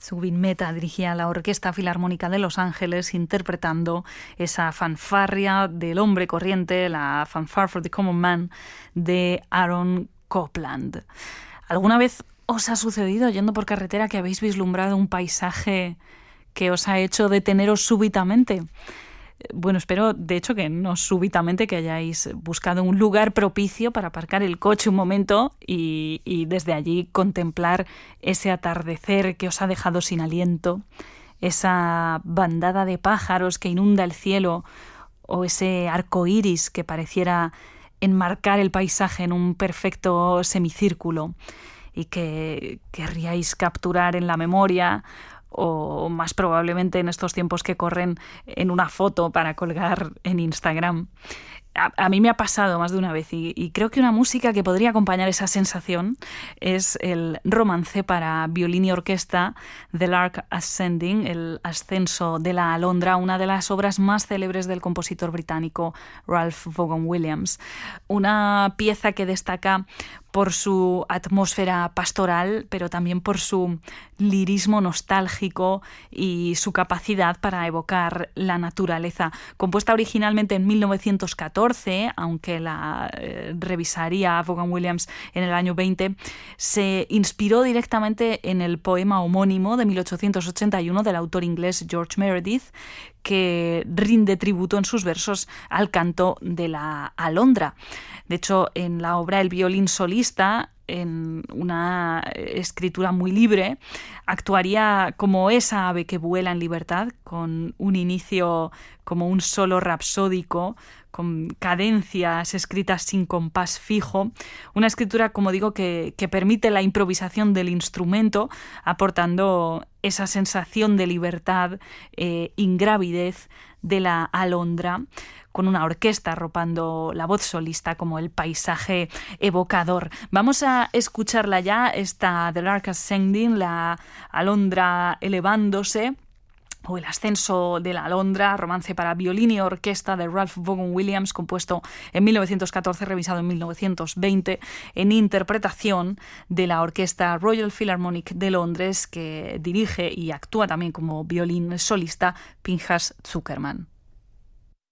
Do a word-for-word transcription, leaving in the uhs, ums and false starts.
Zubin Mehta dirigía la Orquesta Filarmónica de Los Ángeles interpretando esa fanfarria del hombre corriente, la Fanfare for the Common Man de Aaron Copland. ¿Alguna vez os ha sucedido yendo por carretera que habéis vislumbrado un paisaje que os ha hecho deteneros súbitamente? Bueno, espero de hecho que no súbitamente, que hayáis buscado un lugar propicio para aparcar el coche un momento y, y desde allí contemplar ese atardecer que os ha dejado sin aliento, esa bandada de pájaros que inunda el cielo o ese arco iris que pareciera enmarcar el paisaje en un perfecto semicírculo y que querríais capturar en la memoria, o más probablemente en estos tiempos que corren en una foto para colgar en Instagram. A, a mí me ha pasado más de una vez y, y creo que una música que podría acompañar esa sensación es el romance para violín y orquesta The Lark Ascending, el ascenso de la alondra, una de las obras más célebres del compositor británico Ralph Vaughan Williams. Una pieza que destaca por su atmósfera pastoral, pero también por su lirismo nostálgico y su capacidad para evocar la naturaleza. Compuesta originalmente en mil novecientos catorce, aunque la eh, revisaría Vaughan Williams en el año veinte, se inspiró directamente en el poema homónimo de mil ochocientos ochenta y uno del autor inglés George Meredith, que rinde tributo en sus versos al canto de la alondra. De hecho, en la obra El violín solista, en una escritura muy libre, actuaría como esa ave que vuela en libertad, con un inicio como un solo rapsódico, con cadencias escritas sin compás fijo, una escritura, como digo, que, que permite la improvisación del instrumento, aportando esa sensación de libertad, eh, ingravidez de la alondra, con una orquesta arropando la voz solista como el paisaje evocador. Vamos a escucharla ya, esta The Lark Ascending, la alondra elevándose, o El ascenso de la alondra, romance para violín y orquesta de Ralph Vaughan Williams, compuesto en mil novecientos catorce, revisado en mil novecientos veinte, en interpretación de la Orquesta Royal Philharmonic de Londres, que dirige y actúa también como violín solista Pinchas Zukerman.